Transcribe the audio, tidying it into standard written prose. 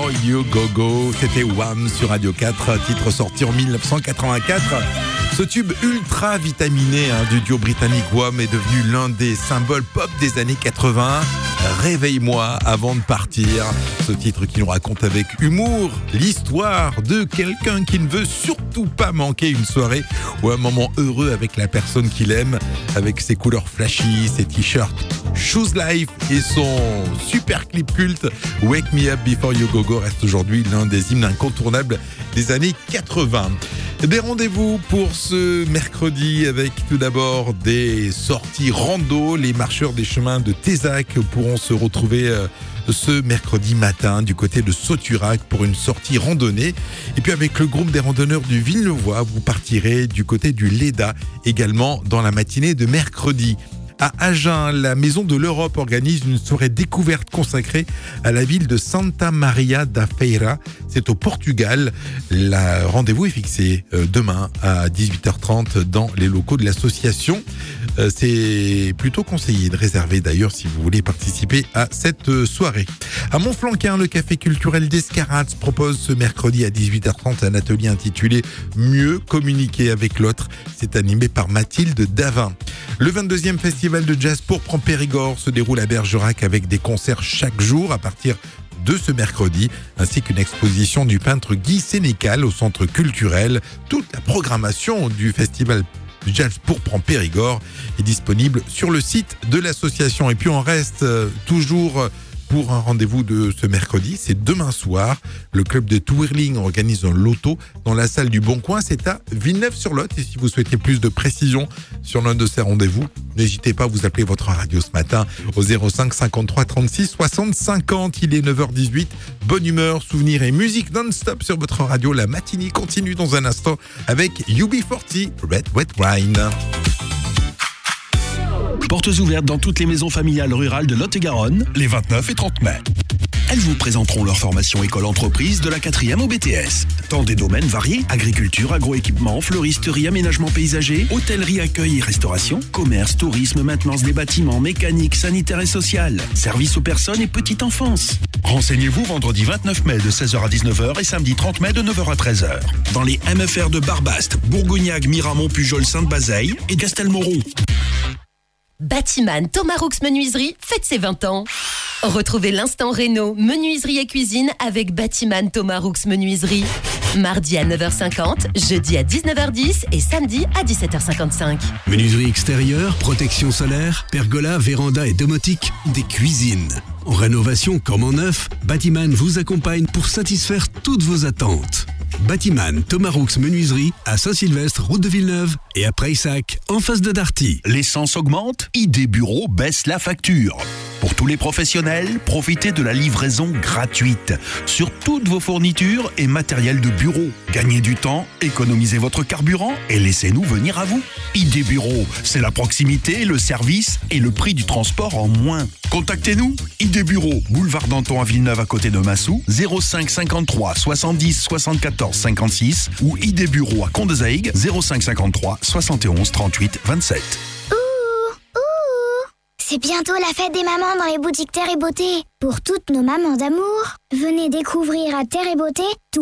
Before You Go Go. C'était Wham sur Radio 4, titre sorti en 1984. Ce tube ultra vitaminé du duo britannique Wham est devenu l'un des symboles pop des années 80. Réveille-moi avant de partir. Ce titre qui nous raconte avec humour l'histoire de quelqu'un qui ne veut surtout pas manquer une soirée ou un moment heureux avec la personne qu'il aime, avec ses couleurs flashy, ses t-shirts Shoes Life et son super clip culte Wake Me Up Before You Go Go reste aujourd'hui l'un des hymnes incontournables des années 80. Des rendez-vous pour ce mercredi avec tout d'abord des sorties rando. Les marcheurs des chemins de Tézac pourront se retrouver ce mercredi matin du côté de Sauturac pour une sortie randonnée. Et puis avec le groupe des randonneurs du Villevoix, vous partirez du côté du Léda également dans la matinée de mercredi. À Agen, la Maison de l'Europe organise une soirée découverte consacrée à la ville de Santa Maria da Feira. C'est au Portugal. Le rendez-vous est fixé demain à 18h30 dans les locaux de l'association. C'est plutôt conseillé de réserver d'ailleurs si vous voulez participer à cette soirée. À Montflanquin, le café culturel d'Escarats propose ce mercredi à 18h30 un atelier intitulé « Mieux communiquer avec l'autre ». C'est animé par Mathilde Davin. Le 22e festival de jazz pourpre en Périgord se déroule à Bergerac avec des concerts chaque jour à partir de ce mercredi, ainsi qu'une exposition du peintre Guy Sénécal au centre culturel. Toute la programmation du festival jazz pourpre en Périgord est disponible sur le site de l'association. Et puis on reste toujours pour un rendez-vous de ce mercredi, c'est demain soir. Le club de twirling organise un loto dans la salle du Bon Coin. C'est à Villeneuve-sur-Lot. Et si vous souhaitez plus de précisions sur l'un de ces rendez-vous, n'hésitez pas à vous appeler votre radio ce matin au 05 53 36 60 50. Il est 9h18. Bonne humeur, souvenirs et musique non-stop sur votre radio. La matinée continue dans un instant avec UB40, Red Wet Wine. Portes ouvertes dans toutes les maisons familiales rurales de Lot-et-Garonne, les 29 et 30 mai. Elles vous présenteront leur formation école-entreprise de la 4e au BTS. Dans des domaines variés, agriculture, agroéquipement, fleuristerie, aménagement paysager, hôtellerie, accueil et restauration, commerce, tourisme, maintenance des bâtiments, mécanique, sanitaire et social, service aux personnes et petite enfance. Renseignez-vous vendredi 29 mai de 16h à 19h et samedi 30 mai de 9h à 13h. Dans les MFR de Barbast, Bourgognag, Miramont, Pujol, Sainte-Bazeille et Castelmoron. Batiman Thomas Roux Menuiserie fête ses 20 ans. Retrouvez l'instant réno, menuiserie et cuisine avec Batiman Thomas Roux Menuiserie. Mardi à 9h50, jeudi à 19h10 et samedi à 17h55. Menuiserie extérieure, protection solaire, pergola, véranda et domotique, des cuisines. En rénovation comme en neuf, Batiman vous accompagne pour satisfaire toutes vos attentes. Batiman Thomas Roux Menuiserie à Saint-Sylvestre, route de Villeneuve et à Prayssac, en face de Darty. L'essence augmente, ID Bureau baisse la facture. Pour tous les professionnels, profitez de la livraison gratuite sur toutes vos fournitures et matériel de bureau. Gagnez du temps, économisez votre carburant et laissez-nous venir à vous. ID Bureau, c'est la proximité, le service et le prix du transport en moins. Contactez-nous, ID Bureau, boulevard Danton à Villeneuve à côté de Massou, 05 53 70 74 56 ou ID Bureau à Condeshaïg, 05 53 71 38 27. C'est bientôt la fête des mamans dans les boutiques Terre et Beauté. Pour toutes nos mamans d'amour, venez découvrir à Terre et Beauté tout